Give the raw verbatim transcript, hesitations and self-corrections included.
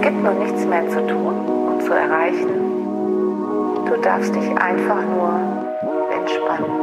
gibt nun nichts mehr zu tun und zu erreichen. Du darfst dich einfach nur entspannen.